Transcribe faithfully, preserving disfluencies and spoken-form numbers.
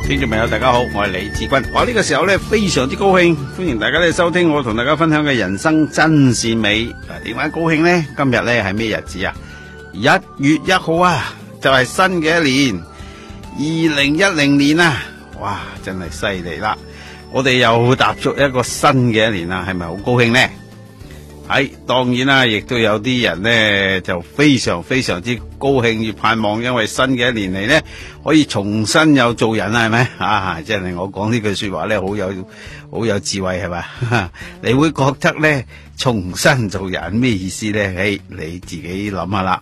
聽眾朋友大家好，我係李志軍。我呢個時候咧非常之高興，歡迎大家咧收聽我同大家分享嘅人生真善美。嗱，點解高興呢？今日咧係咩日子啊？一月一號啊，就係新嘅一年，二零一零年啊！哇，真係犀利啦！我哋又踏足一個新嘅一年啦，係咪好高興呢？係，當然啦，亦都有啲人呢就非常非常之高興，要盼望，因為新嘅一年嚟呢，可以重新又做人啦，係咪啊？即係我講呢句說話呢，好有好有智慧係嘛？你會覺得呢，重新做人咩意思呢？誒，你自己諗下啦。